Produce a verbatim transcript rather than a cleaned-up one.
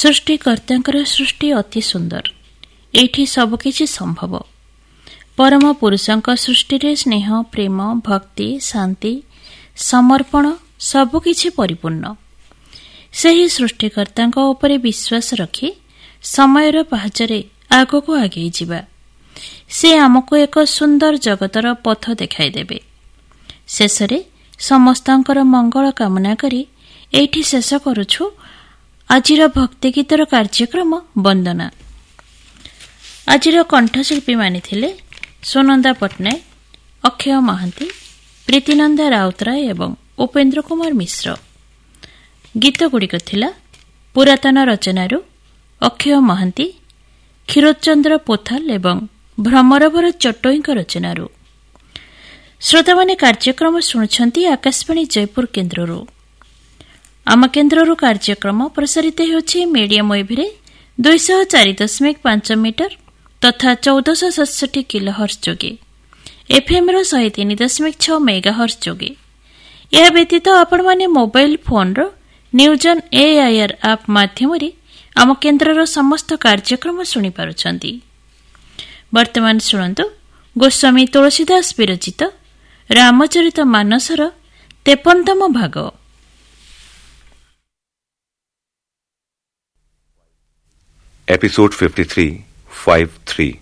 ସୃଷ୍ଟିକର୍ତ୍ତାଙ୍କର ସୃଷ୍ଟି ଅତି ସୁନ୍ଦର। ଏଇଠି ସବୁକିଛି ସମ୍ଭବ। ପରମ ପୁରୁଷଙ୍କ ସୃଷ୍ଟିରେ ସ୍ନେହ, ପ୍ରେମ, ଭକ୍ତି, ଶାନ୍ତି, ସମର୍ପଣ ସବୁକିଛି ପରିପୂର୍ଣ୍ଣ। ସେହି ସୃଷ୍ଟିକର୍ତ୍ତାଙ୍କ ଉପରେ ବିଶ୍ୱାସ ରଖି ସମୟର ପାହାଚରେ ଆଗକୁ ଆଗେଇ ଯିବା। ସେ ଆମକୁ ଏକ ସୁନ୍ଦର ଜଗତର ପଥ ଦେଖାଇଦେବେ। ଶେଷରେ ସମସ୍ତଙ୍କର ମଙ୍ଗଳ କାମନା କରି ଏଇଠି ଶେଷ କରୁଛୁ ଆଜିର ଭକ୍ତିଗୀତର କାର୍ଯ୍ୟକ୍ରମ ବନ୍ଦନା। ଆଜିର କଣ୍ଠଶିଳ୍ପୀମାନେ ଥିଲେ ସୁନନ୍ଦା ପଟ୍ଟନାୟକ, ଅକ୍ଷୟ ମହାନ୍ତି, ପ୍ରୀତିନନ୍ଦା ରାଉତରାୟ ଏବଂ ଉପେନ୍ଦ୍ର କୁମାର ମିଶ୍ର। ଗୀତଗୁଡ଼ିକ ଥିଲା ପୁରାତନ ରଚନାରୁ ଅକ୍ଷୟ ମହାନ୍ତି, କ୍ଷୀରୋଦଚନ୍ଦ୍ର ପୋଥାଲ ଏବଂ ଭ୍ରମରବର ଚଟୋଇଙ୍କ ରଚନାରୁ। ଶ୍ରୋତାମାନେ କାର୍ଯ୍ୟକ୍ରମ ଶୁଣୁଛନ୍ତି ଆକାଶବାଣୀ ଜୟପୁର କେନ୍ଦ୍ରରୁ। ଆମ କେନ୍ଦ୍ରରୁ କାର୍ଯ୍ୟକ୍ରମ ପ୍ରସାରିତ ହେଉଛି ମିଡିୟମ ୱେଭରେ ଦୁଇଶହ ଚାରି ଦଶମିକ ପାଞ୍ଚ ମିଟର ତଥା ଚଉଦଶହ ସତଷଠି କିଲୋ ହର୍ସ ଯୋଗେ, ଏଫ୍ଏମ୍ର ଶହେ ତିନି ଦଶମିକ ଛଅ ମେଗା ହର୍ସ ଯୋଗେ। ଏହା ବ୍ୟତୀତ ଆପଣମାନେ ମୋବାଇଲ ଫୋନ୍ର ନ୍ୟୁଜ୍ ଅନ୍ ଏଆଇଆର୍ ଆପ୍ ମାଧ୍ୟମରେ ଆମ କେନ୍ଦ୍ରର ସମସ୍ତ କାର୍ଯ୍ୟକ୍ରମ ଶୁଣିପାରୁଛନ୍ତି। ବର୍ତ୍ତମାନ ଶୁଣନ୍ତୁ ଗୋସ୍ୱାମୀ ତୁଳସୀଦାସ ବିରଚିତ ରାମଚରିତ ମାନସର ତେପନତମ ଭାଗ। Episode fifty-three, five three.